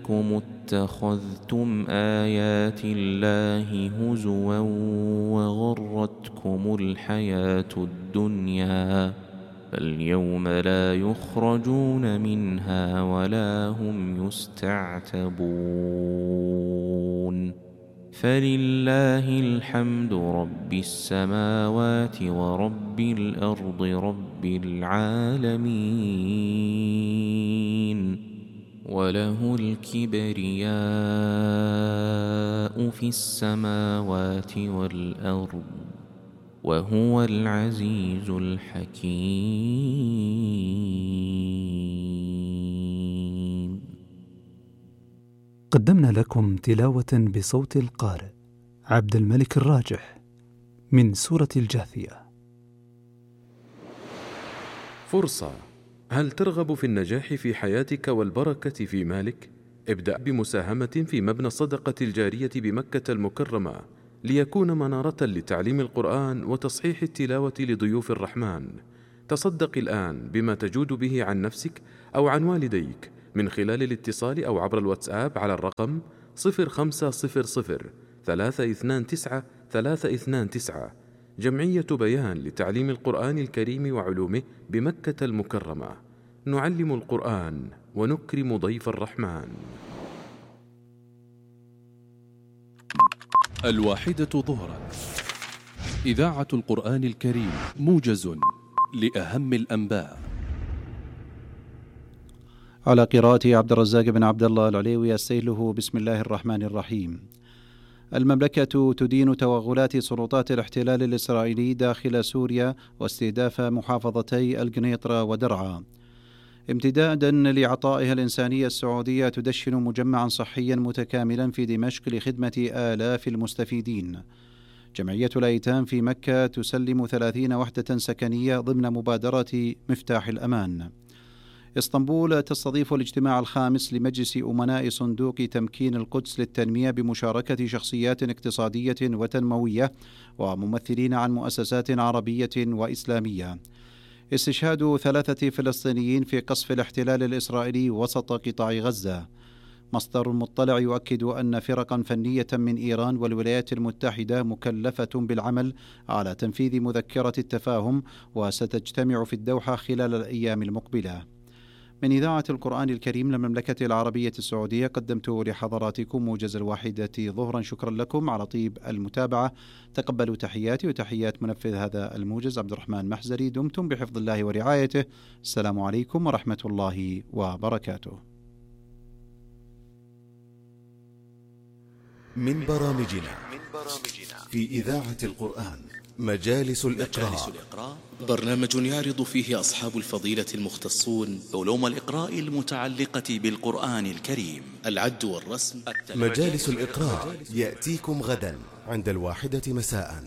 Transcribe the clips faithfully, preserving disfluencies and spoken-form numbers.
أنكم اتخذتم آيات الله هزوا وغرتكم الحياة الدنيا فاليوم لا يخرجون منها ولا هم يستعتبون فلله الحمد رب السماوات ورب الأرض رب العالمين وله الكبرياء في السماوات والأرض وهو العزيز الحكيم. قدمنا لكم تلاوة بصوت القارئ عبد الملك الراجح من سورة الجاثية. فرصة. هل ترغب في النجاح في حياتك والبركة في مالك؟ ابدأ بمساهمة في مبنى الصدقة الجارية بمكة المكرمة ليكون منارة لتعليم القرآن وتصحيح التلاوة لضيوف الرحمن. تصدق الآن بما تجود به عن نفسك أو عن والديك من خلال الاتصال أو عبر الواتساب على الرقم صفر خمسة صفر صفر ثلاثة اثنان تسعة ثلاثة اثنان تسعة. جمعية بيان لتعليم القرآن الكريم وعلومه بمكة المكرمة. نعلم القرآن ونكرم ضيف الرحمن. الواحدة ظهرا، إذاعة القرآن الكريم، موجز لأهم الأنباء. على قراءة عبد الرزاق بن عبد الله العليوي السيله. بسم الله الرحمن الرحيم. المملكة تدين توغلات سلطات الاحتلال الإسرائيلي داخل سوريا واستهداف محافظتي القنيطرة ودرعا. امتدادا لعطائها الإنسانية، السعودية تدشن مجمعا صحيا متكاملا في دمشق لخدمة آلاف المستفيدين. جمعية الأيتام في مكة تسلم ثلاثين وحدة سكنية ضمن مبادرة مفتاح الأمان. اسطنبول تستضيف الاجتماع الخامس لمجلس أمناء صندوق تمكين القدس للتنمية بمشاركة شخصيات اقتصادية وتنموية وممثلين عن مؤسسات عربية وإسلامية. استشهاد ثلاثة فلسطينيين في قصف الاحتلال الإسرائيلي وسط قطاع غزة. مصدر مطلع يؤكد أن فرقا فنية من إيران والولايات المتحدة مكلفة بالعمل على تنفيذ مذكرة التفاهم وستجتمع في الدوحة خلال الأيام المقبلة. من إذاعة القرآن الكريم للمملكة العربية السعودية، قدمت لحضراتكم موجز الواحدة ظهرا. شكرا لكم على طيب المتابعة. تقبلوا تحياتي وتحيات منفذ هذا الموجز عبد الرحمن محزري. دمتم بحفظ الله ورعايته. السلام عليكم ورحمة الله وبركاته. من برامجنا في إذاعة القرآن مجالس الإقراء، برنامج يعرض فيه أصحاب الفضيلة المختصون علوم الإقراء المتعلقة بالقرآن الكريم، العد والرسم. مجالس الإقراء يأتيكم غدا عند الواحدة مساء.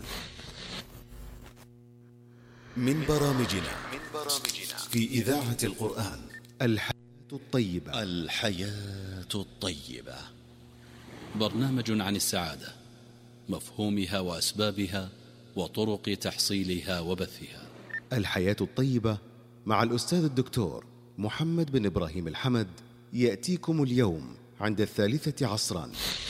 من برامجنا في إذاعة القرآن الحياة الطيبة. الحياة الطيبة برنامج عن السعادة، مفهومها وأسبابها وطرق تحصيلها وبثها. الحياة الطيبة مع الأستاذ الدكتور محمد بن إبراهيم الحمد يأتيكم اليوم عند الثالثة عصرا.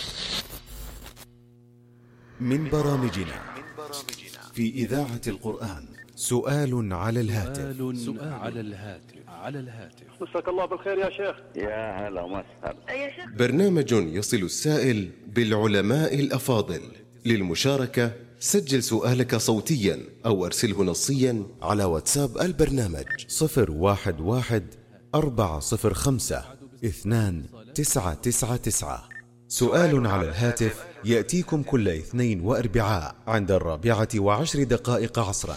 من برامجنا في إذاعة القرآن سؤال على الهاتف. سؤال على الهاتف على الهاتف مساك الله بالخير يا شيخ. يا هلا ومرحبا. يا شيخ، برنامج يصل السائل بالعلماء الأفاضل. للمشاركة سجل سؤالك صوتيا أو أرسله نصيا على واتساب البرنامج صفر واحد واحد أربعة صفر خمسة اثنان تسعة تسعة تسعة. سؤال على الهاتف يأتيكم كل اثنين وأربعاء عند الرابعة وعشر دقائق عصرا.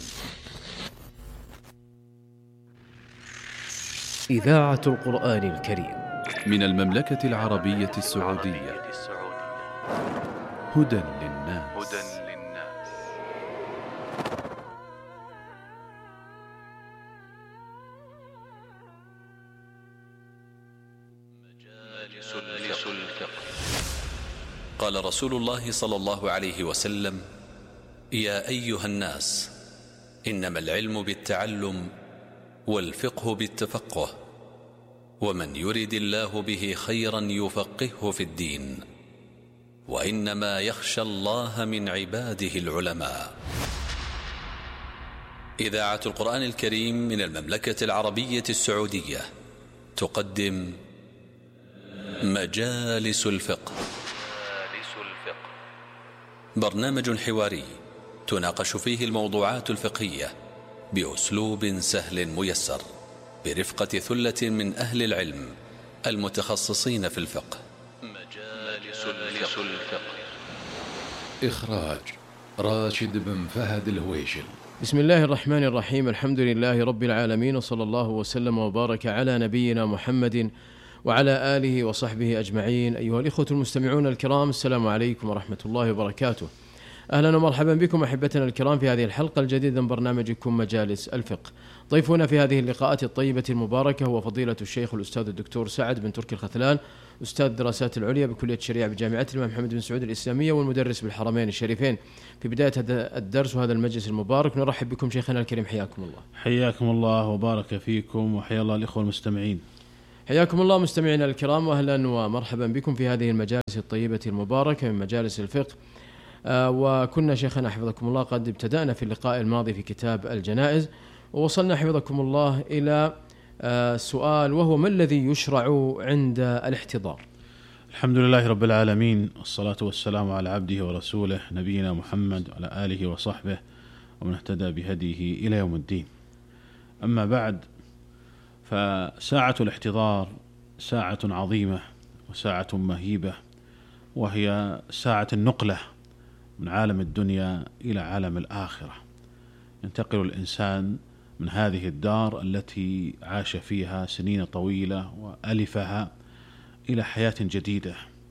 إذاعة القرآن الكريم من المملكة العربية السعودية. هدى للناس. مجالس الفقه. قال رسول الله صلى الله عليه وسلم: يا أيها الناس، إنما العلم بالتعلم والفقه بالتفقه. ومن يرد الله به خيرا يفقهه في الدين، وإنما يخشى الله من عباده العلماء. إذاعة القرآن الكريم من المملكة العربية السعودية تقدم مجالس الفقه. برنامج حواري تناقش فيه الموضوعات الفقهية بأسلوب سهل ميسر، برفقة ثلة من أهل العلم المتخصصين في الفقه. مجالس الفقه. إخراج راشد بن فهد الهويشل. بسم الله الرحمن الرحيم. الحمد لله رب العالمين، وصلى الله وسلم وبارك على نبينا محمد وعلى آله وصحبه أجمعين. أيها الإخوة المستمعون الكرام، السلام عليكم ورحمة الله وبركاته. أهلا ومرحبا بكم أحبتنا الكرام في هذه الحلقة الجديدة من برنامجكم مجالس الفقه. ضيفنا في هذه اللقاءات الطيبة المباركة هو فضيلة الشيخ الأستاذ الدكتور سعد بن تركي الخثلان، أستاذ الدراسات العليا بكلية الشريعة بجامعة الإمام محمد بن سعود الإسلامية، والمدرس بالحرمين الشريفين. في بداية هذا الدرس وهذا المجلس المبارك نرحب بكم شيخنا الكريم، حياكم الله. حياكم الله وبارك فيكم، وحيا الله الإخوة المستمعين. حياكم الله مستمعينا الكرام، وأهلا ومرحبا بكم في هذه المجالس الطيبة المباركة من مجالس الفقه. آه وكنا شيخنا حفظكم الله قد ابتدأنا في اللقاء الماضي في كتاب الجنائز، ووصلنا حفظكم الله إلى آه سؤال، وهو ما الذي يشرع عند الاحتضار؟ الحمد لله رب العالمين، والصلاة والسلام على عبده ورسوله نبينا محمد وعلى آله وصحبه ومن اهتدى بهديه إلى يوم الدين. أما بعد، فساعة الاحتضار ساعة عظيمة وساعة مهيبة، وهي ساعة النقلة من عالم الدنيا إلى عالم الآخرة. ينتقل الإنسان من هذه الدار التي عاش فيها سنين طويلة وألفها إلى حياة جديدة،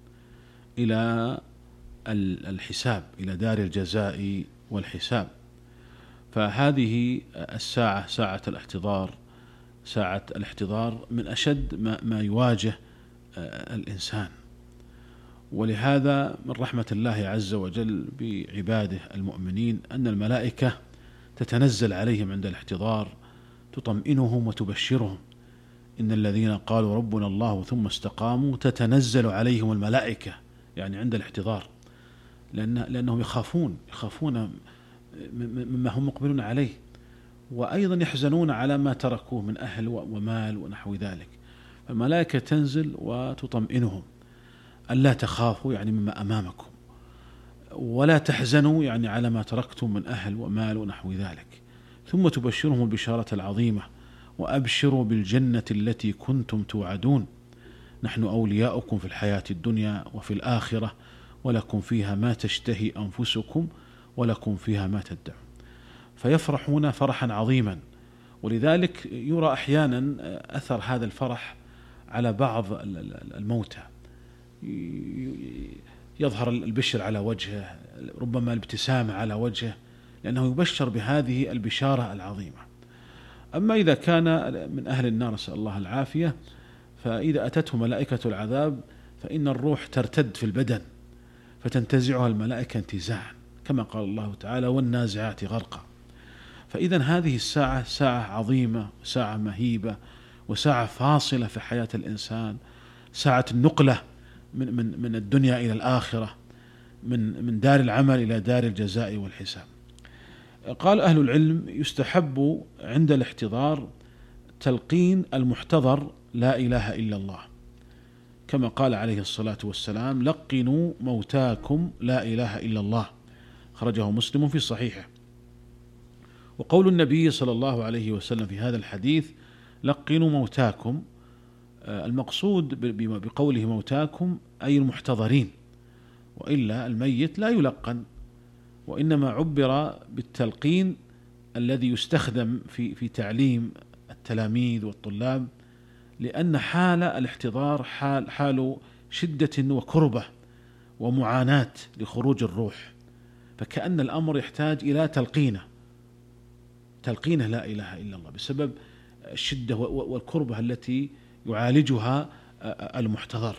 إلى الحساب، إلى دار الجزاء والحساب. فهذه الساعة، ساعة الاحتضار، ساعة الاحتضار من أشد ما, ما يواجه الإنسان. ولهذا من رحمة الله عز وجل بعباده المؤمنين أن الملائكة تتنزل عليهم عند الاحتضار تطمئنهم وتبشرهم. إن الذين قالوا ربنا الله ثم استقاموا تتنزل عليهم الملائكة، يعني عند الاحتضار، لأن لأنهم يخافون يخافون مما هم مقبلون عليه، وأيضا يحزنون على ما تركوه من أهل ومال ونحو ذلك. فالملائكة تنزل وتطمئنهم ألا تخافوا، يعني مما أمامكم، ولا تحزنوا، يعني على ما تركتم من أهل ومال ونحو ذلك. ثم تبشرهم البشارة العظيمة: وأبشروا بالجنة التي كنتم توعدون، نحن أولياؤكم في الحياة الدنيا وفي الآخرة، ولكم فيها ما تشتهي أنفسكم ولكم فيها ما تدعون. فيفرحون فرحا عظيما. ولذلك يرى أحيانا أثر هذا الفرح على بعض الموتى، يظهر البشر على وجهه، ربما الابتسامة على وجهه، لأنه يبشر بهذه البشارة العظيمة. أما إذا كان من أهل النار، نسأل الله العافية، فإذا أتته ملائكة العذاب فإن الروح ترتد في البدن فتنتزعها الملائكة انتزاعا، كما قال الله تعالى: والنازعات غرقا. فإذا هذه الساعة ساعة عظيمة، ساعة مهيبة، وساعة فاصلة في حياة الإنسان، ساعة النقلة من من من الدنيا إلى الآخرة، من من دار العمل إلى دار الجزاء والحساب. قال أهل العلم: يستحب عند الاحتضار تلقين المحتضر لا إله إلا الله، كما قال عليه الصلاة والسلام: لقنوا موتاكم لا إله إلا الله، خرجه مسلم في صحيحه. وقول النبي صلى الله عليه وسلم في هذا الحديث: لقنوا موتاكم، المقصود بقوله موتاكم أي المحتضرين، وإلا الميت لا يلقن، وإنما عبر بالتلقين الذي يستخدم في في تعليم التلاميذ والطلاب، لأن حال الاحتضار حال حال شدة وكربة ومعاناة لخروج الروح، فكأن الأمر يحتاج إلى تلقينه تلقينه لا إله إلا الله، بسبب الشدة والكربة التي يعالجها المحتضر.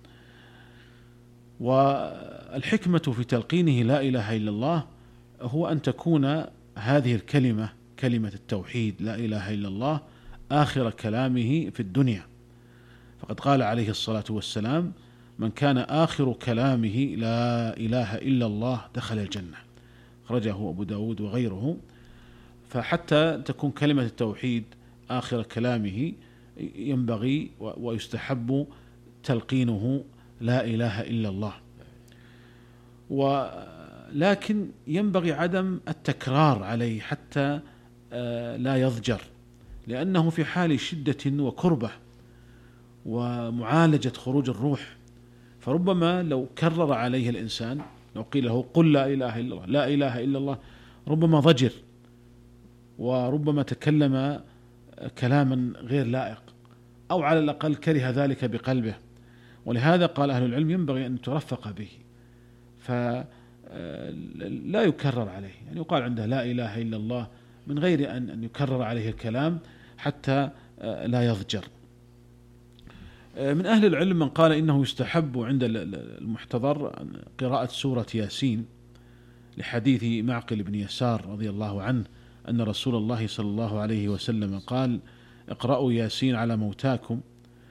والحكمة في تلقينه لا إله إلا الله هو أن تكون هذه الكلمة، كلمة التوحيد لا إله إلا الله، آخر كلامه في الدنيا، فقد قال عليه الصلاة والسلام: من كان آخر كلامه لا إله إلا الله دخل الجنة، أخرجه أبو داود وغيره. فحتى تكون كلمة التوحيد آخر كلامه ينبغي ويستحب تلقينه لا إله إلا الله، ولكن ينبغي عدم التكرار عليه حتى لا يضجر، لأنه في حال شدة وكربة ومعالجة خروج الروح، فربما لو كرر عليه الإنسان، لو قيل له قل لا إله إلا الله لا إله إلا الله، ربما ضجر وربما تكلم كلاما غير لائق، أو على الأقل كره ذلك بقلبه. ولهذا قال أهل العلم ينبغي أن ترفق به، فلا يكرر عليه، يعني يقال عنده لا إله إلا الله من غير أن يكرر عليه الكلام حتى لا يضجر. من أهل العلم من قال إنه يستحب عند المحتضر قراءة سورة ياسين، لحديث معقل بن يسار رضي الله عنه أن رسول الله صلى الله عليه وسلم قال: اقرأوا ياسين على موتاكم.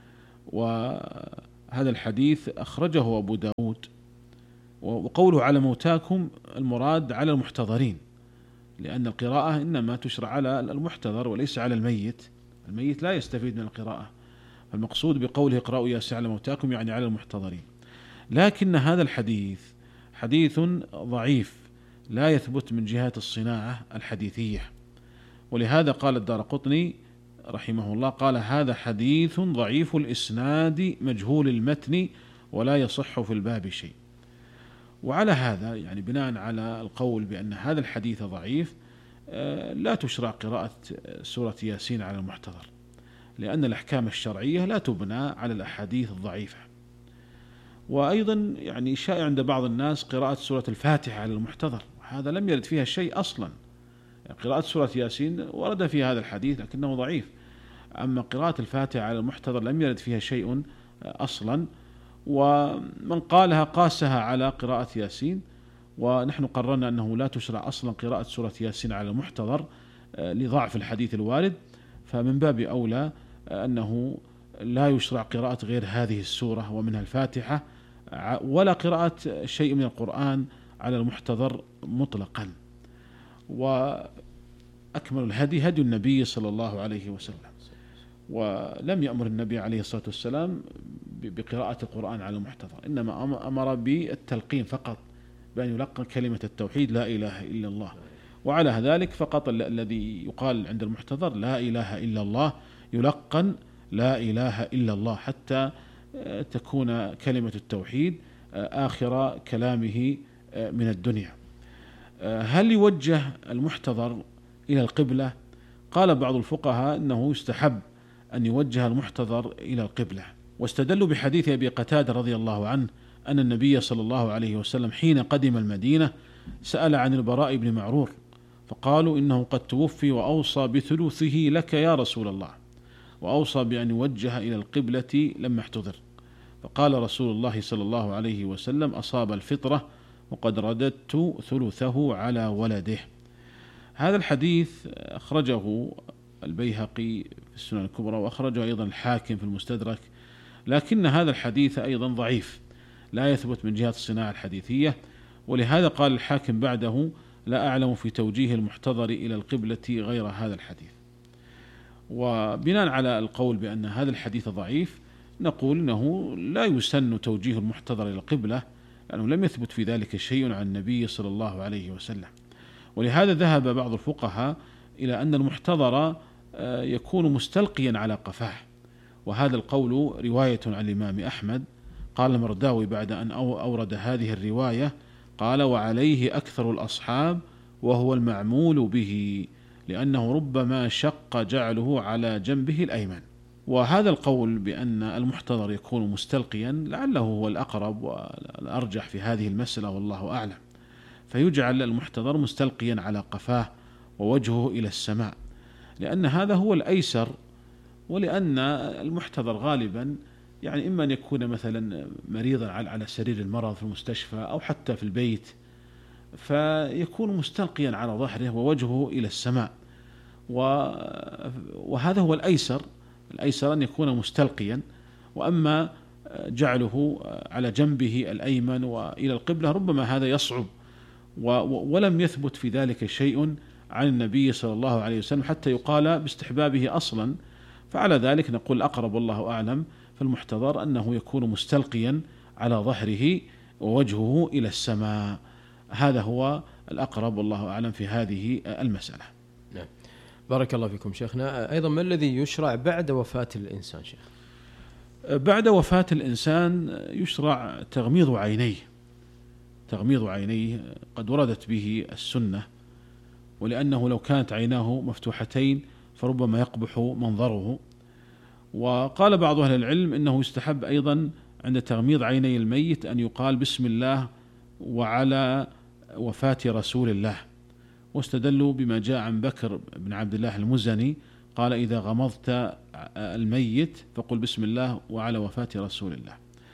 وهذا الحديث أخرجه أبو داود. وقوله على موتاكم المراد على المحتضرين، لأن القراءة إنما تشرع على المحتضر وليس على الميت، الميت لا يستفيد من القراءة، فالمقصود بقوله اقرأوا ياسين على موتاكم يعني على المحتضرين. لكن هذا الحديث حديث ضعيف لا يثبت من جهة الصناعة الحديثية، ولهذا قال الدارقطني رحمه الله قال: هذا حديث ضعيف الإسناد مجهول المتن ولا يصح في الباب شيء. وعلى هذا يعني بناء على القول بأن هذا الحديث ضعيف لا تشرع قراءة سورة ياسين على المحتضر، لأن الأحكام الشرعية لا تبنى على الأحاديث الضعيفة. وأيضا يعني شائع عند بعض الناس قراءة سورة الفاتحة على المحتضر، وهذا لم يرد فيها شيء أصلا. قراءة سورة ياسين ورد فيها هذا الحديث لكنه ضعيف، أما قراءة الفاتحة على المحتضر لم يرد فيها شيء أصلا. ومن قالها قاسها على قراءة ياسين، ونحن قررنا أنه لا تشرع أصلا قراءة سورة ياسين على المحتضر لضعف الحديث الوارد، فمن باب أولى أنه لا يشرع قراءة غير هذه السورة ومنها الفاتحة، ولا قراءة شيء من القرآن على المحتضر مطلقا. وأكمل الهدي هدي النبي صلى الله عليه وسلم، ولم يأمر النبي عليه الصلاة والسلام بقراءة القرآن على المحتضر، إنما أمر بالتلقين فقط، بأن يلقن كلمة التوحيد لا إله إلا الله. وعلى ذلك فقط الذي يقال عند المحتضر لا إله إلا الله يلقن لا إله إلا الله حتى تكون كلمة التوحيد آخر كلامه من الدنيا. هل يوجه المحتضر إلى القبلة؟ قال بعض الفقهاء أنه يستحب أن يوجه المحتضر إلى القبلة، واستدلوا بحديث أبي قتادة رضي الله عنه أن النبي صلى الله عليه وسلم حين قدم المدينة سأل عن البراء بن معرور، فقالوا إنه قد توفي وأوصى بثلثه لك يا رسول الله، وأوصى بأن يوجه إلى القبلة لما احتضر. فقال رسول الله صلى الله عليه وسلم: أصاب الفطرة وقد رددت ثلثه على ولده. هذا الحديث أخرجه البيهقي في السنن الكبرى، وأخرجه أيضا الحاكم في المستدرك، لكن هذا الحديث أيضا ضعيف لا يثبت من جهة الصناعة الحديثية. ولهذا قال الحاكم بعده: لا أعلم في توجيه المحتضر إلى القبلة غير هذا الحديث. وبناء على القول بأن هذا الحديث ضعيف نقول أنه لا يسن توجيه المحتضر إلى القبلة، لأنه لم يثبت في ذلك شيء عن النبي صلى الله عليه وسلم. ولهذا ذهب بعض الفقهاء إلى أن المحتضر يكون مستلقيا على قفاه، وهذا القول رواية عن الإمام أحمد. قال المرداوي بعد أن أورد هذه الرواية قال: وعليه أكثر الأصحاب وهو المعمول به، لأنه ربما شق جعله على جنبه الأيمن. وهذا القول بأن المحتضر يكون مستلقيا لعله هو الأقرب والأرجح في هذه المسألة والله أعلم، فيجعل المحتضر مستلقيا على قفاه ووجهه إلى السماء، لأن هذا هو الأيسر. ولأن المحتضر غالبا يعني إما أن يكون مثلا مريضا على سرير المرض في المستشفى أو حتى في البيت، فيكون مستلقيا على ظهره ووجهه إلى السماء، وهذا هو الأيسر. الأيسر أن يكون مستلقيا، وأما جعله على جنبه الأيمن وإلى القبلة ربما هذا يصعب، ولم يثبت في ذلك شيء عن النبي صلى الله عليه وسلم حتى يقال باستحبابه أصلا. فعلى ذلك نقول الأقرب والله أعلم، فالمحتضر أنه يكون مستلقيا على ظهره ووجهه إلى السماء، هذا هو الأقرب والله أعلم في هذه المسألة. نعم، بارك الله فيكم شيخنا. أيضا ما الذي يشرع بعد وفاة الإنسان شيخ؟ بعد وفاة الإنسان يشرع تغميض عينيه، تغميض عينيه قد وردت به السنة، ولأنه لو كانت عيناه مفتوحتين فربما يقبح منظره. وقال بعض أهل العلم إنه يستحب أيضا عند تغميض عيني الميت أن يقال بسم الله وعلى وفاة رسول الله، واستدلوا بما جاء عن بكر بن عبد الله المزني قال إذا غمضت الميت فقل بسم الله وعلى وفاة رسول الله.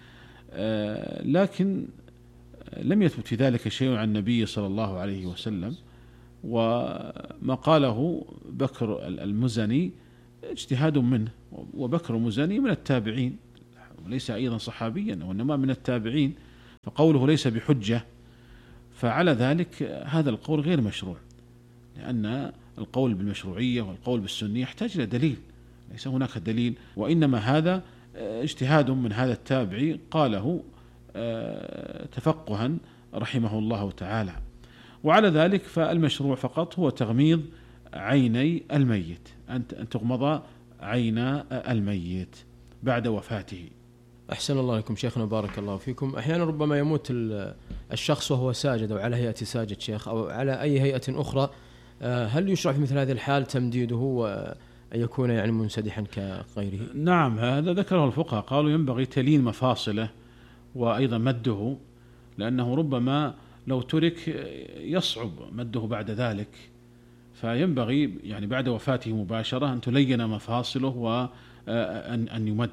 لكن لم يثبت في ذلك شيء عن النبي صلى الله عليه وسلم، وما قاله بكر المزني اجتهاد منه، وبكر المزني من التابعين وليس أيضا صحابيا وإنما من التابعين، فقوله ليس بحجة، فعلى ذلك هذا القول غير مشروع، لأن القول بالمشروعية والقول بالسنية يحتاج إلى دليل، ليس هناك دليل، وإنما هذا اجتهاد من هذا التابعي قاله تفقها رحمه الله تعالى. وعلى ذلك فالمشروع فقط هو تغميض عيني الميت، أن تغمض عين الميت بعد وفاته. أحسن الله لكم شيخنا، بارك الله فيكم. أحيانا ربما يموت الشخص وهو ساجد أو على هيئة ساجد شيخ أو على أي هيئة أخرى، هل يشرع في مثل هذه الحال تمديده وأن يكون يعني منسدحا كغيره؟ نعم، هذا ذكره الفقهاء، قالوا ينبغي تلين مفاصله وأيضا مده، لأنه ربما لو ترك يصعب مده بعد ذلك، فينبغي يعني بعد وفاته مباشرة أن تلين مفاصله وأن أن يمد.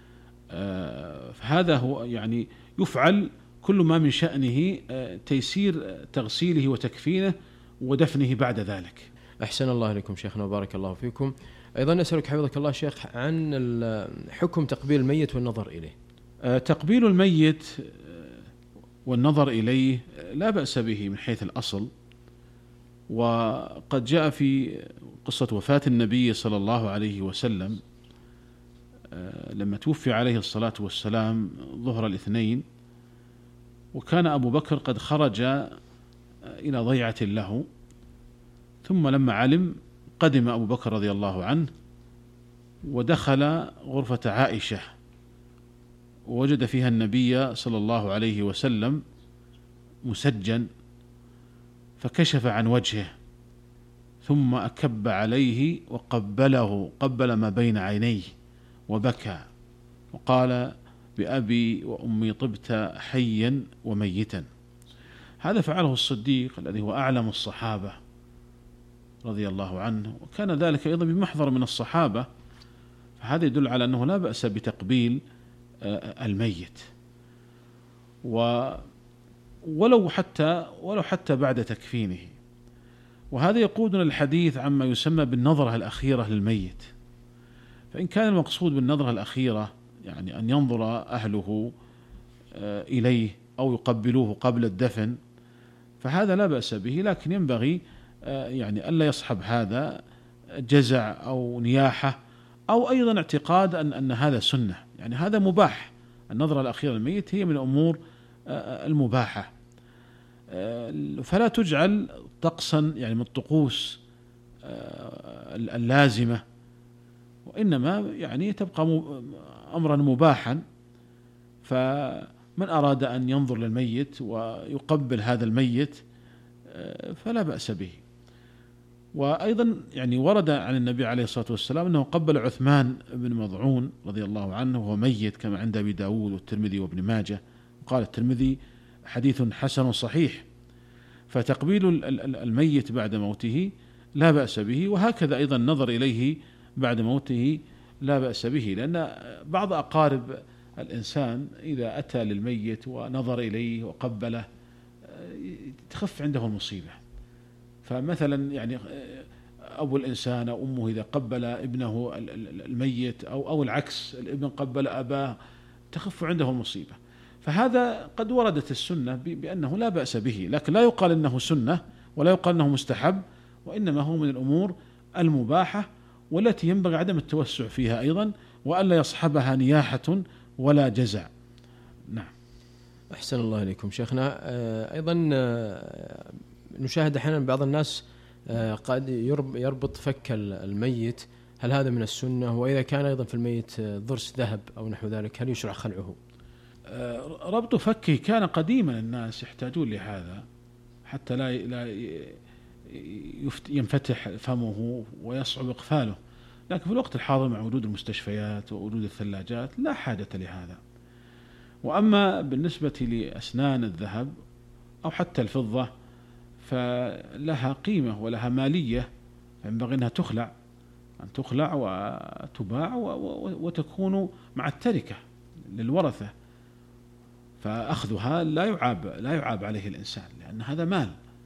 فهذا هو يعني يفعل كل ما من شأنه تيسير تغسيله وتكفينه ودفنه بعد ذلك. أحسن الله لكم شيخنا وبارك الله فيكم. أيضا نسألك حفظك الله شيخ عن حكم تقبيل الميت والنظر إليه. تقبيل الميت والنظر إليه لا بأس به من حيث الأصل، وقد جاء في قصة وفاة النبي صلى الله عليه وسلم لما توفي عليه الصلاة والسلام ظهر الاثنين، وكان أبو بكر قد خرج إلى ضيعة له، ثم لما علم قدم أبو بكر رضي الله عنه ودخل غرفة عائشة ووجد فيها النبي صلى الله عليه وسلم مسجن، فكشف عن وجهه ثم أكب عليه وقبله، قبل ما بين عينيه وبكى وقال بأبي وأمي طبت حيا وميتا. هذا فعله الصديق الذي هو أعلم الصحابة رضي الله عنه، وكان ذلك أيضا بمحضر من الصحابة، فهذا يدل على أنه لا بأس بتقبيل الميت، ولو حتى ولو حتى بعد تكفينه. وهذا يقودنا الحديث عما يسمى بالنظرة الأخيرة للميت. فإن كان المقصود بالنظرة الأخيرة يعني أن ينظر أهله إليه أو يقبلوه قبل الدفن فهذا لا بأس به، لكن ينبغي يعني ألا يصحب هذا جزع أو نياحة أو أيضا اعتقاد أن أن هذا سنة، يعني هذا مباح. النظرة الأخيرة للميت هي من الأمور المباحة، فلا تجعل طقسا يعني من الطقوس اللازمة، وإنما يعني تبقى أمرا مباحا. فمن أراد أن ينظر للميت ويقبل هذا الميت فلا بأس به. وأيضا يعني ورد عن النبي عليه الصلاة والسلام أنه قبل عثمان بن مضعون رضي الله عنه وهو ميت كما عند أبي داود والترمذي وابن ماجه، وقال الترمذي حديث حسن صحيح. فتقبيل الميت بعد موته لا بأس به، وهكذا أيضا النظر إليه بعد موته لا بأس به، لأن بعض أقارب الإنسان إذا أتى للميت ونظر إليه وقبله تخف عنده المصيبة. فمثلا يعني أبو الإنسان أو أمه إذا قبل ابنه الميت أو أو العكس، الابن قبل أباه، تخف عنده المصيبة. فهذا قد وردت السنة بأنه لا بأس به، لكن لا يقال أنه سنة ولا يقال أنه مستحب، وإنما هو من الأمور المباحة والتي ينبغي عدم التوسع فيها أيضا، وألا يصحبها نياحة ولا جزع. نعم. أحسن الله إليكم شيخنا. أيضا نشاهد أحيانا بعض الناس قد يربط فك الميت، هل هذا من السنة؟ وإذا كان أيضا في الميت ضرس ذهب أو نحو ذلك هل يشرع خلعه؟ ربط فكه كان قديما الناس يحتاجون لهذا حتى لا لا ينفتح فمه ويصعب إقفاله، لكن في الوقت الحاضر مع وجود المستشفيات ووجود الثلاجات لا حاجة لهذا. وأما بالنسبة لأسنان الذهب أو حتى الفضة فلها قيمة ولها مالية، ينبغي أنها تخلع أن تخلع وتباع وتكون مع التركة للورثة، فأخذها لا يعاب لا يعاب عليه الإنسان لأن هذا مال.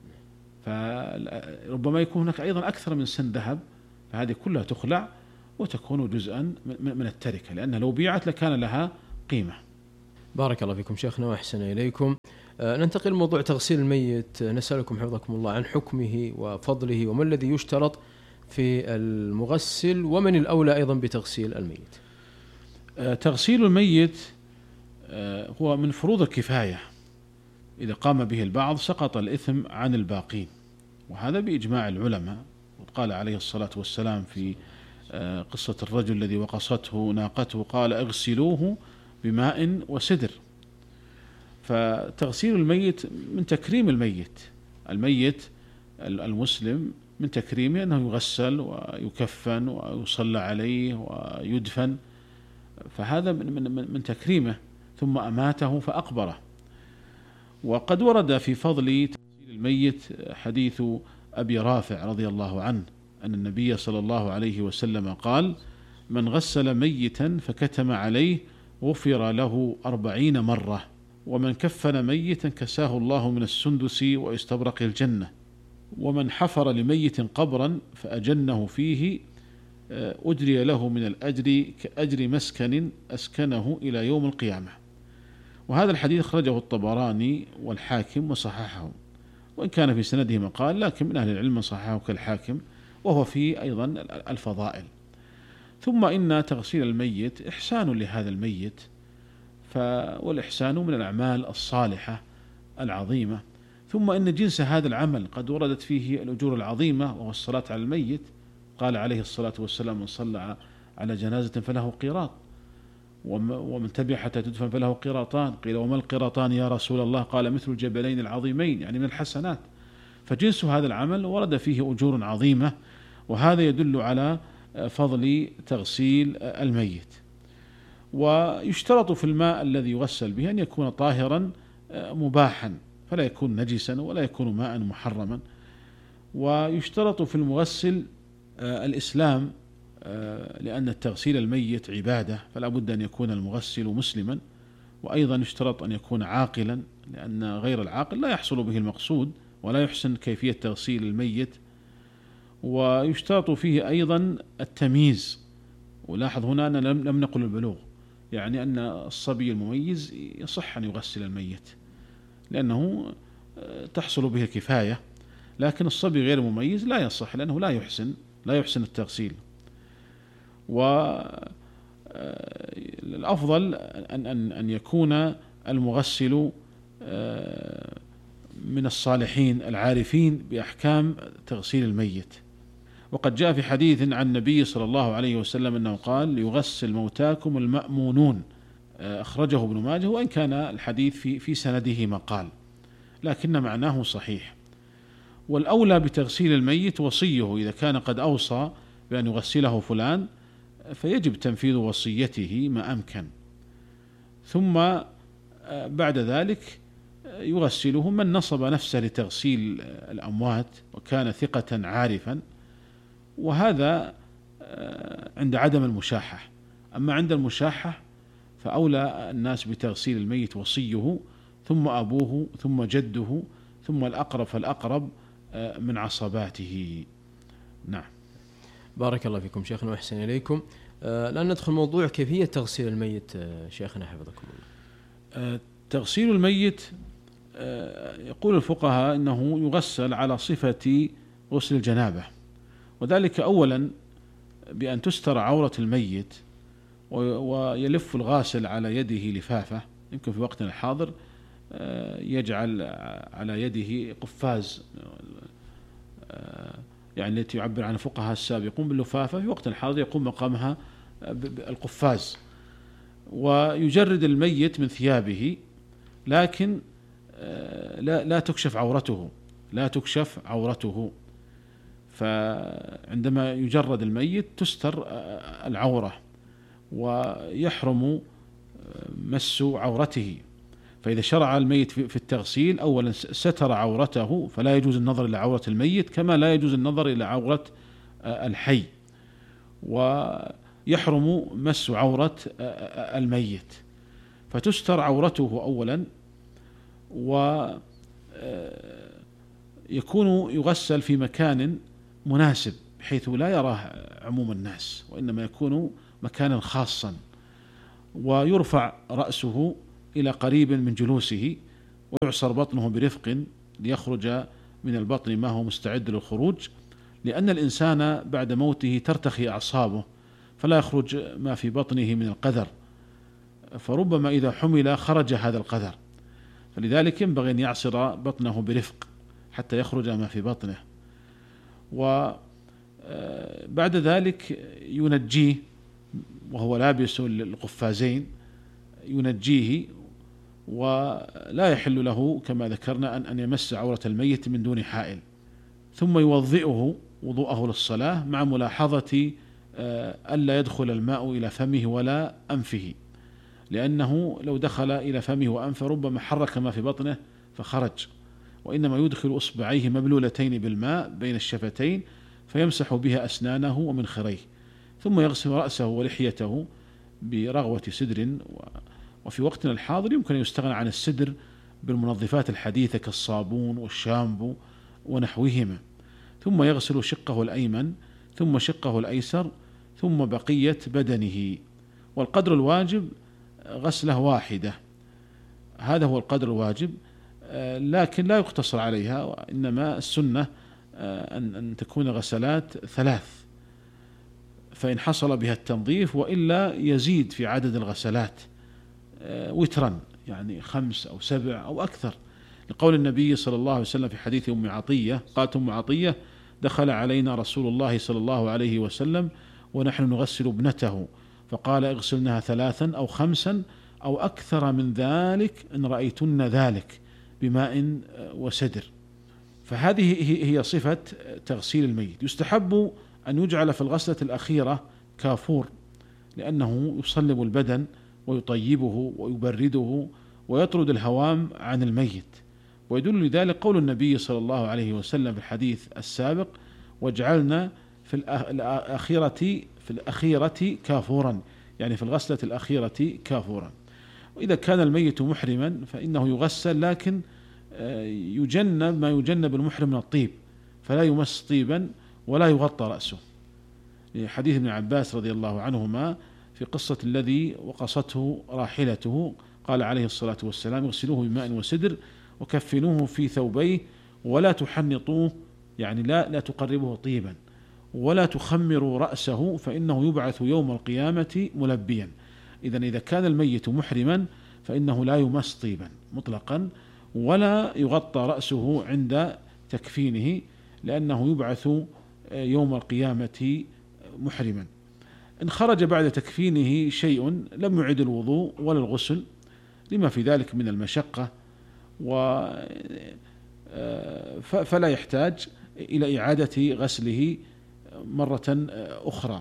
فربما يكون هناك أيضا أكثر من سن ذهب، فهذه كلها تخلع وتكون جزءا من التركة، لأنها لو بيعت لكان لها قيمة. بارك الله فيكم شيخنا وأحسن إليكم. ننتقل لموضوع تغسيل الميت، نسألكم حفظكم الله عن حكمه وفضله وما الذي يشترط في المغسل ومن الأولى أيضا بتغسيل الميت. تغسيل الميت هو من فروض الكفاية، إذا قام به البعض سقط الإثم عن الباقين، وهذا بإجماع العلماء. وقال عليه الصلاة والسلام في قصة الرجل الذي وقصته ناقته قال اغسلوه بماء وسدر. فتغسيل الميت من تكريم الميت، الميت المسلم من تكريمه أنه يغسل ويكفن ويصلى عليه ويدفن، فهذا من من تكريمه. ثم أماته فأقبره. وقد ورد في فضل تغسيل الميت حديث أبي رافع رضي الله عنه أن النبي صلى الله عليه وسلم قال: من غسل ميتا فكتم عليه غفر له أربعين مرة، ومن كفن ميتا كساه الله من السندس واستبرق الجنة، ومن حفر لميت قبرا فأجنه فيه أجري له من الأجر كأجر مسكن أسكنه إلى يوم القيامة. وهذا الحديث أخرجه الطبراني والحاكم وصححه، وإن كان في سنده مقال، لكن من أهل العلم صححه كالحاكم، وهو فيه أيضا الفضائل. ثم إن تغسيل الميت إحسان لهذا الميت، والإحسان من الأعمال الصالحة العظيمة. ثم إن جنس هذا العمل قد وردت فيه الأجور العظيمة، وهو الصلاة على الميت. قال عليه الصلاة والسلام: من صلى على جنازة فله قيراط، ومن تبع حتى تدفن فله قيراطان. قيل: وما القيراطان يا رسول الله؟ قال: مثل الجبلين العظيمين، يعني من الحسنات. فجنس هذا العمل ورد فيه أجور عظيمة، وهذا يدل على فضل تغسيل الميت. ويشترط في الماء الذي يغسل به أن يكون طاهرا مباحا، فلا يكون نجسا ولا يكون ماء محرما. ويشترط في المغسل الإسلام، لأن التغسيل الميت عبادة، فلا بد أن يكون المغسل مسلما. وأيضا يشترط أن يكون عاقلا، لأن غير العاقل لا يحصل به المقصود ولا يحسن كيفية تغسيل الميت. ويشترط فيه أيضا التمييز، ولاحظ هنا أننا لم نقل البلوغ، يعني أن الصبي المميز يصح أن يغسل الميت لأنه تحصل به الكفاية، لكن الصبي غير مميز لا يصح لأنه لا يحسن لا يحسن التغسيل. والأفضل أن أن أن يكون المغسل من الصالحين العارفين بأحكام تغسيل الميت. وقد جاء في حديث عن النبي صلى الله عليه وسلم أنه قال: يغسل موتاكم المأمونون، أخرجه ابن ماجه، وإن كان الحديث في في سنده مقال، لكن معناه صحيح. والأولى بتغسيل الميت وصيه، إذا كان قد أوصى بأن يغسله فلان فيجب تنفيذ وصيته ما أمكن. ثم بعد ذلك يغسله من نصب نفسه لتغسيل الأموات وكان ثقة عارفا، وهذا عند عدم المشاحة. أما عند المشاحة فأولى الناس بتغسيل الميت وصيه، ثم أبوه، ثم جده، ثم الأقرب فالأقرب من عصباته. نعم. بارك الله فيكم شيخنا وأحسن إليكم. الآن ندخل موضوع كيفية تغسيل الميت شيخنا حفظكم الله. تغسيل الميت يقول الفقهاء أنه يغسل على صفة غسل الجنابة، وذلك أولا بأن تستر عورة الميت ويلف الغاسل على يده لفافة، يمكن في وقتنا الحاضر يجعل على يده قفاز يعني التي يعبر عن الفقهاء السابقون باللفافة، في وقتنا الحاضر يقوم مقامها القفاز، ويجرد الميت من ثيابه لكن لا لا تكشف عورته لا تكشف عورته فعندما يجرد الميت تستر العورة ويحرم مس عورته. فإذا شرع الميت في التغسيل أولا ستر عورته فلا يجوز النظر إلى عورة الميت كما لا يجوز النظر إلى عورة الحي، ويحرم مس عورة الميت، فتستر عورته أولا، ويكون يغسل في مكان مناسب بحيث لا يراه عموم الناس، وإنما يكون مكانا خاصا، ويرفع رأسه إلى قريب من جلوسه، ويعصر بطنه برفق ليخرج من البطن ما هو مستعد للخروج، لأن الإنسان بعد موته ترتخي أعصابه فلا يخرج ما في بطنه من القذر، فربما إذا حمل خرج هذا القذر، فلذلك ينبغي أن يعصر بطنه برفق حتى يخرج ما في بطنه. وبعد ذلك ينجيه وهو لابس القفازين، ينجيه، ولا يحل له كما ذكرنا أن يمس عورة الميت من دون حائل، ثم يوضئه وضوءه للصلاة مع ملاحظة ألا يدخل الماء إلى فمه ولا أنفه، لأنه لو دخل إلى فمه وأنفه ربما حرك ما في بطنه فخرج، وإنما يدخل إصبعيه مبلولتين بالماء بين الشفتين فيمسح بها أسنانه ومنخريه، ثم يغسل رأسه ولحيته برغوة سدر. وفي وقتنا الحاضر يمكن أن يستغنى عن السدر بالمنظفات الحديثة كالصابون والشامبو ونحوهما، ثم يغسل شقه الأيمن ثم شقه الأيسر ثم بقية بدنه، والقدر الواجب غسلة واحدة، هذا هو القدر الواجب، لكن لا يقتصر عليها، وإنما السنة أن تكون غسلات ثلاث، فإن حصل بها التنظيف، وإلا يزيد في عدد الغسلات وترا، يعني خمس أو سبع أو أكثر، لقول النبي صلى الله عليه وسلم في حديث أم عطية قالت أم عطية: دخل علينا رسول الله صلى الله عليه وسلم ونحن نغسل ابنته فقال: اغسلنها ثلاثا أو خمسا أو أكثر من ذلك إن رأيتن ذلك بماء وسدر. فهذه هي صفة تغسيل الميت. يستحب أن يجعل في الغسلة الأخيرة كافور، لأنه يصلب البدن ويطيبه ويبرده ويطرد الهوام عن الميت، ويدل لذلك قول النبي صلى الله عليه وسلم في الحديث السابق: وجعلنا في الأخيرة في الأخيرة كافورا، يعني في الغسلة الأخيرة كافورا. وإذا كان الميت محرما فإنه يغسل، لكن يجنب ما يجنب المحرم من الطيب، فلا يمس طيبا ولا يغطى رأسه، لحديث ابن عباس رضي الله عنهما في قصة الذي وقصته راحلته، قال عليه الصلاة والسلام: اغسلوه بماء وسدر وكفنوه في ثوبيه ولا تحنطوه، يعني لا لا تقربه طيبا، ولا تخمروا رأسه فإنه يبعث يوم القيامة ملبيا. إذن إذا كان الميت محرما فإنه لا يمس طيبا مطلقا، ولا يغطى رأسه عند تكفينه، لأنه يبعث يوم القيامة محرما. إن خرج بعد تكفينه شيء لم يعد الوضوء ولا الغسل لما في ذلك من المشقة، فلا يحتاج إلى إعادة غسله مرة أخرى،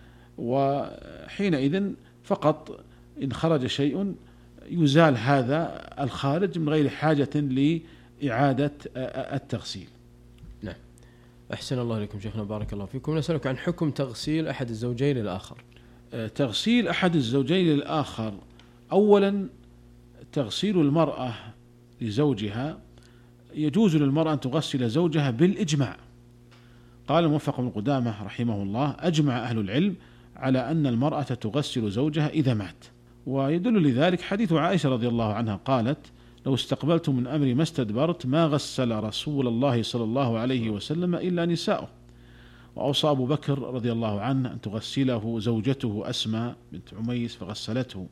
وحينئذ فقط إن خرج شيء يزال هذا الخارج من غير حاجة لإعادة التغسيل. نعم، أحسن الله إليكم شيخنا، بارك الله فيكم. نسألك عن حكم تغسيل أحد الزوجين للآخر. تغسيل أحد الزوجين للآخر، أولا تغسيل المرأة لزوجها، يجوز للمرأة أن تغسل زوجها بالإجماع. قال الموفق بن قدامة رحمه الله: أجمع أهل العلم على أن المرأة تغسل زوجها إذا مات. ويدل لذلك حديث عائشة رضي الله عنها قالت: لو استقبلت من أمري ما استدبرت ما غسل رسول الله صلى الله عليه وسلم إلا نساؤه. وأوصى أبو بكر رضي الله عنه أن تغسله زوجته أسماء بنت عميس فغسلته.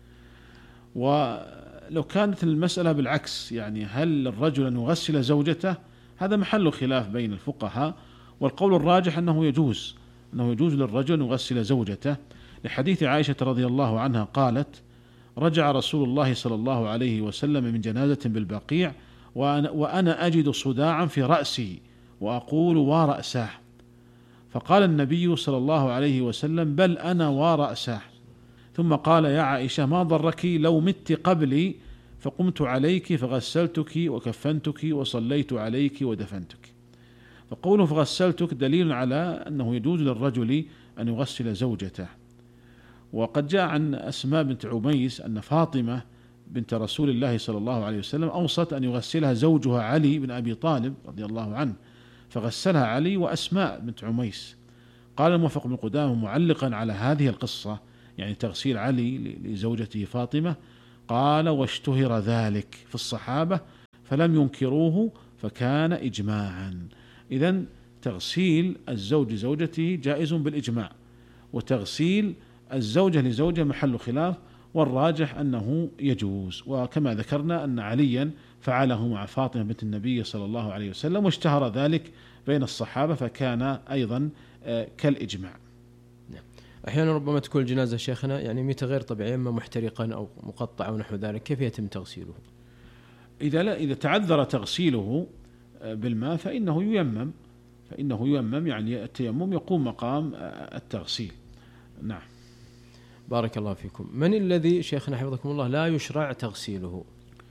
ولو كانت المسألة بالعكس، يعني هل الرجل أن يغسل زوجته، هذا محل خلاف بين الفقهاء، والقول الراجح أنه يجوز أنه يجوز للرجل أن يغسل زوجته، لحديث عائشة رضي الله عنها قالت: رجع رسول الله صلى الله عليه وسلم من جنازة بالبقيع وأنا, وأنا أجد صداعا في رأسي وأقول ورأساه، فقال النبي صلى الله عليه وسلم: بل أنا ورأساه. ثم قال: يا عائشة ما ضرك لو مت قبلي فقمت عليك فغسلتك وكفنتك وصليت عليك ودفنتك. فقوله فغسلتك دليل على أنه يجوز للرجل أن يغسل زوجته. وقد جاء عن أسماء بنت عميس أن فاطمة بنت رسول الله صلى الله عليه وسلم أوصت أن يغسلها زوجها علي بن أبي طالب رضي الله عنه، فغسلها علي وأسماء بنت عميس. قال الموفق بن قدامة معلقا على هذه القصة، يعني تغسيل علي لزوجته فاطمة، قال: واشتهر ذلك في الصحابة فلم ينكروه فكان إجماعا. إذن تغسيل الزوج زوجته جائز بالإجماع، وتغسيل الزوجة لزوجة محل خلاف، والراجح أنه يجوز. وكما ذكرنا أن عليا فعله مع فاطمة بنت النبي صلى الله عليه وسلم، واشتهر ذلك بين الصحابة فكان أيضا كالإجماع. أحيانا ربما تكون الجنازة شيخنا يعني ميت غير طبيعية، إما محترقا أو مقطع أو نحو ذلك، كيف يتم تغسيله؟ إذا لا إذا تعذر تغسيله بالماء فإنه ييمم فإنه ييمم يعني التيمم يقوم مقام التغسيل. نعم. بارك الله فيكم. من الذي شيخنا حفظكم الله لا يشرع تغسيله؟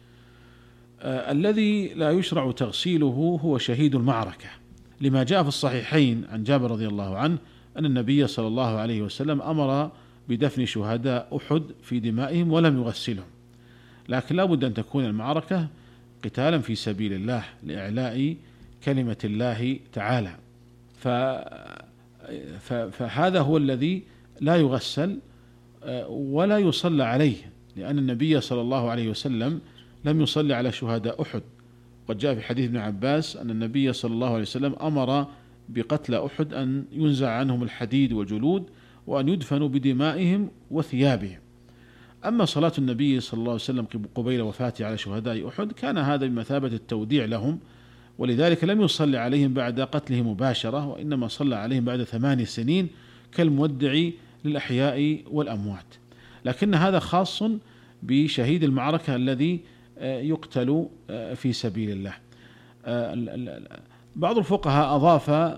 آه الذي لا يشرع تغسيله هو شهيد المعركة، لما جاء في الصحيحين عن جابر رضي الله عنه أن النبي صلى الله عليه وسلم أمر بدفن شهداء أحد في دمائهم ولم يغسلهم، لكن لا بد أن تكون المعركة قتالا في سبيل الله لإعلاء كلمة الله تعالى، فهذا هو الذي لا يغسل ولا يصلى عليه، لأن النبي صلى الله عليه وسلم لم يصلي على شهداء أحد. قد جاء في حديث ابن عباس أن النبي صلى الله عليه وسلم أمر بقتل أحد أن ينزع عنهم الحديد والجلود وأن يدفنوا بدمائهم وثيابهم. أما صلاة النبي صلى الله عليه وسلم قبيل وفاته على شهداء أحد كان هذا بمثابة التوديع لهم، ولذلك لم يصلي عليهم بعد قتلهم مباشرة، وإنما صلى عليهم بعد ثمان سنين كالمودع للأحياء والأموات. لكن هذا خاص بشهيد المعركة الذي يقتل في سبيل الله. بعض الفقهاء أضاف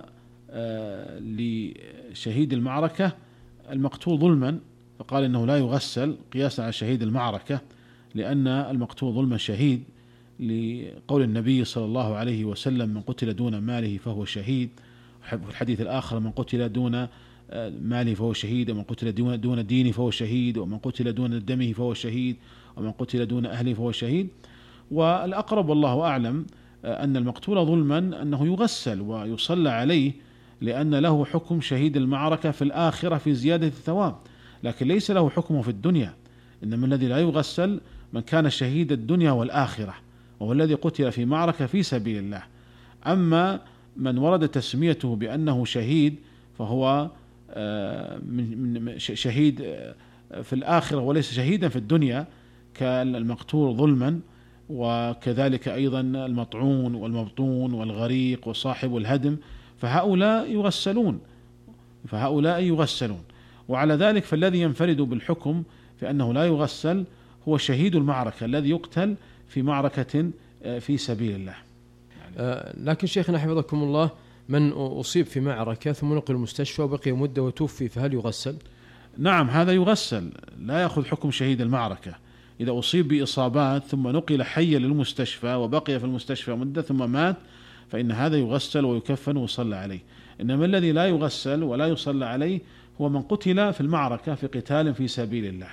لشهيد المعركة المقتول ظلما، فقال إنه لا يغسل قياسا على شهيد المعركة، لأن المقتول ظلما شهيد، لقول النبي صلى الله عليه وسلم: من قتل دون ماله فهو شهيد. في الحديث الآخر: من قتل دون ماله فهو شهيد، ومن قتل دون دينه فهو شهيد، ومن قتل دون دمه فهو شهيد، ومن قتل دون أهله فهو شهيد. والأقرب والله أعلم أن المقتول ظلما أنه يغسل ويصلى عليه، لأن له حكم شهيد المعركة في الآخرة في زيادة الثواب، لكن ليس له حكمه في الدنيا. إنما الذي لا يغسل من كان شهيد الدنيا والآخرة، وهو الذي قتل في معركة في سبيل الله. أما من ورد تسميته بأنه شهيد فهو من شهيد في الآخرة وليس شهيدا في الدنيا، كالمقتول ظلما، وكذلك أيضا المطعون والمبطون والغريق وصاحب الهدم، فهؤلاء يغسلون فهؤلاء يغسلون وعلى ذلك فالذي ينفرد بالحكم في أنه لا يغسل هو شهيد المعركة الذي يقتل في معركة في سبيل الله. آه لكن شيخنا حفظكم الله، من أصيب في معركة ثم نقل المستشفى وبقي مدة وتوفي فهل يغسل؟ نعم، هذا يغسل، لا يأخذ حكم شهيد المعركة. إذا أصيب بإصابات ثم نقل حيا للمستشفى وبقي في المستشفى مدة ثم مات فإن هذا يغسل ويكفن ويصلى عليه. إنما الذي لا يغسل ولا يصلى عليه هو من قتل في المعركة في قتال في سبيل الله.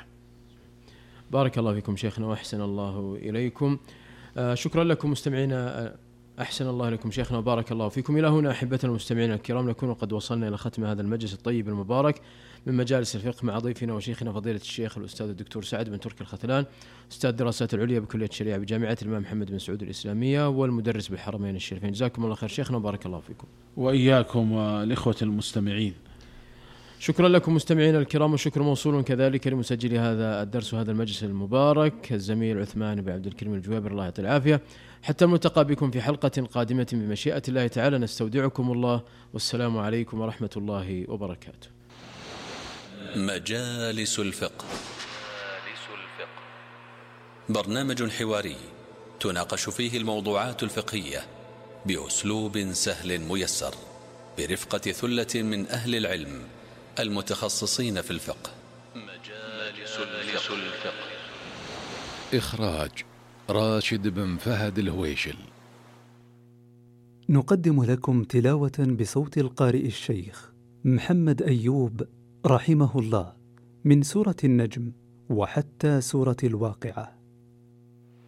بارك الله فيكم شيخنا وأحسن الله إليكم. آه شكرا لكم مستمعينا أحسن الله لكم شيخنا وبارك الله فيكم. إلى هنا أحبتنا المستمعين الكرام نكون قد وصلنا إلى ختم هذا المجلس الطيب المبارك من مجالس الفقه مع ضيفنا وشيخنا فضيلة الشيخ الأستاذ الدكتور سعد بن تركي الختلان، أستاذ الدراسات العليا بكلية الشريعة بجامعة الإمام محمد بن سعود الإسلامية والمدرس بالحرمين الشريفين. جزاكم الله خير شيخنا وبارك الله فيكم. وإياكم والإخوة المستمعين. شكرا لكم مستمعينا الكرام، وشكر موصول كذلك لمسجل هذا الدرس وهذا المجلس المبارك الزميل عثمان بن عبد الكريم الجوابر، الله يعطيه العافية. حتى الملتقى بكم في حلقة قادمة بمشيئة الله تعالى، نستودعكم الله والسلام عليكم ورحمة الله وبركاته. مجالس الفقه، برنامج حواري تناقش فيه الموضوعات الفقهية بأسلوب سهل ميسر برفقة ثلة من أهل العلم المتخصصين في الفقه. مجالس الفقه، إخراج راشد بن فهد الهويشل. نقدم لكم تلاوة بصوت القارئ الشيخ محمد أيوب رحمه الله من سورة النجم وحتى سورة الواقعة.